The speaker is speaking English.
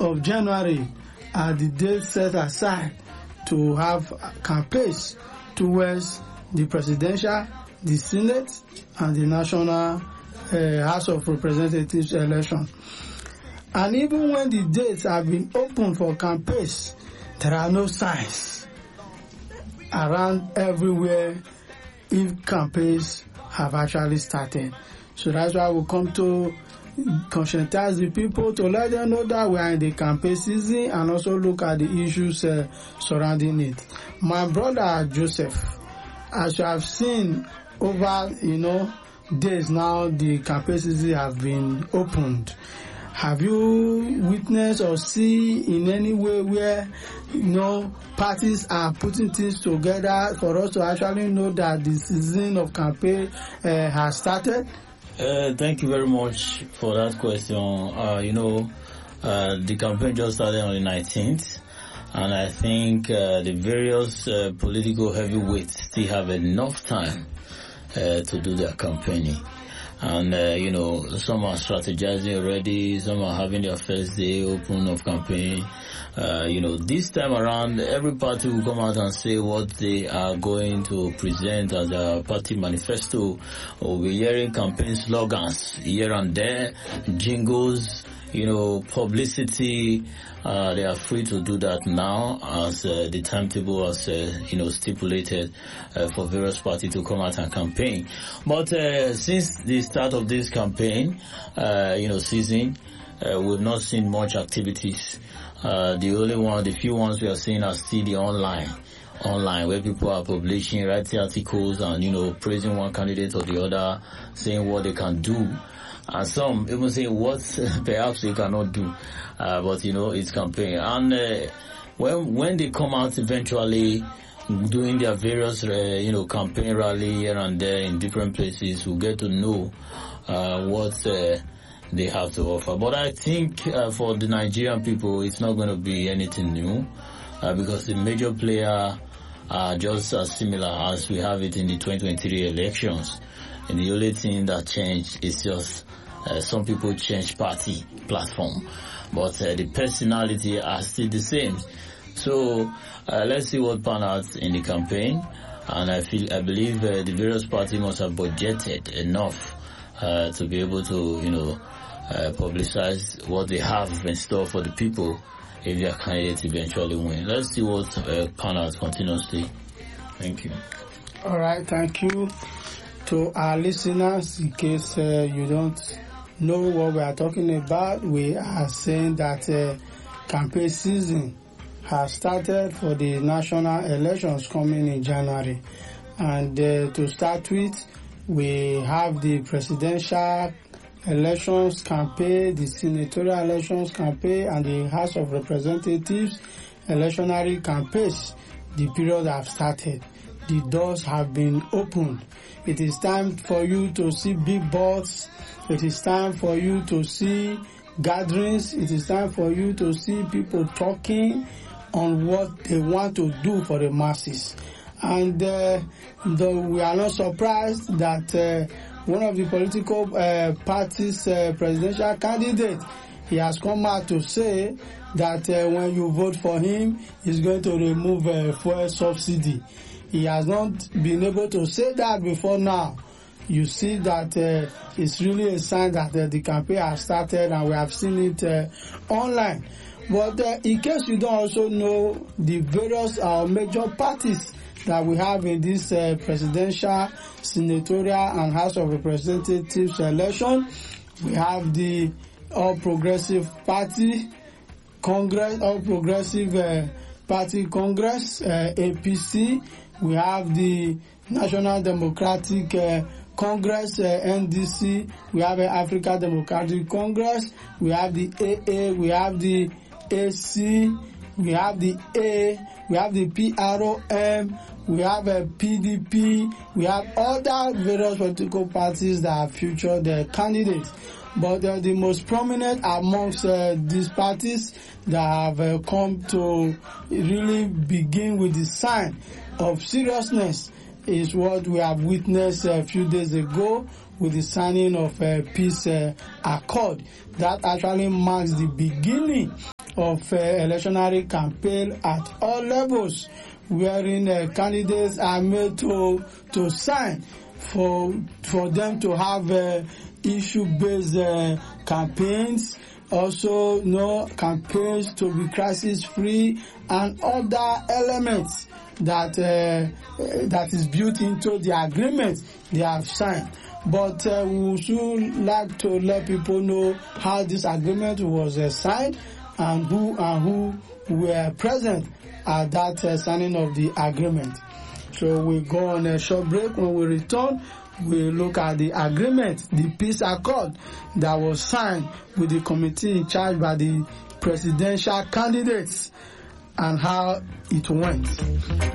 of January are the dates set aside to have campaigns towards the presidential, the Senate, and the National House of Representatives election. And even when the dates have been open for campaigns, there are no signs around everywhere if campaigns have actually started. So that's why we come to conscientize the people to let them know that we are in the campaign season and also look at the issues surrounding it. My brother Joseph, as you have seen over days now, the campaign season have been opened. Have you witnessed or see in any way where parties are putting things together for us to actually know that the season of campaign has started? Thank you very much for that question. The campaign just started on the 19th, and I think the various political heavyweights still have enough time to do their campaigning. And, some are strategizing already, some are having their first day open of campaign. This time around, every party will come out and say what they are going to present as a party manifesto. We'll be hearing campaign slogans here and there, jingles, publicity. They are free to do that now as the timetable has, stipulated for various parties to come out and campaign. But since the start of this campaign, season, we've not seen much activities. The few ones we are seeing are still the online where people are publishing, writing articles and, praising one candidate or the other, saying what they can do. And some even say what perhaps they cannot do. But it's campaign. And when they come out eventually doing their various, campaign rally here and there in different places, we'll get to know what they have to offer. But I think for the Nigerian people, it's not going to be anything new because the major player are just as similar as we have it in the 2023 elections. And the only thing that changed is just some people change party platform, but the personality are still the same. So let's see what pans out in the campaign. And I believe the various parties must have budgeted enough to be able to, publicize what they have in store for the people if their candidates eventually win. Let's see what pans out continuously. Thank you. All right, thank you. To our listeners, in case you don't know what we are talking about, we are saying that campaign season has started for the national elections coming in January. And to start with, we have the presidential elections campaign, the senatorial elections campaign, and the House of Representatives electionary campaigns. The period have started. The doors have been opened. It is time for you to see big boards. It is time for you to see gatherings. It is time for you to see people talking on what they want to do for the masses. And though we are not surprised that one of the political parties' presidential candidate, he has come out to say that when you vote for him, he's going to remove fuel subsidy. He has not been able to say that before now. You see that it's really a sign that the campaign has started, and we have seen it online. But in case you don't also know the various major parties that we have in this presidential, senatorial, and House of Representatives election, we have the All Progressive Party Congress, All Progressive Party Congress, APC. We have the National Democratic Congress, NDC. We have the African Democratic Congress. We have the AA. We have the AC. We have the A. We have the PROM. We have a PDP. We have other various political parties that have featured their candidates. But the most prominent amongst these parties that have come to really begin with the sign of seriousness is what we have witnessed a few days ago with the signing of a peace accord. That actually marks the beginning of electionary campaign at all levels, wherein candidates are made to sign for them to have issue-based campaigns. Also, campaigns to be crisis-free and other elements that is built into the agreement they have signed. But we would should like to let people know how this agreement was signed and who were present at that signing of the agreement. So we go on a short break. When we return, we look at the agreement, the peace accord that was signed with the committee in charge by the presidential candidates and how it went.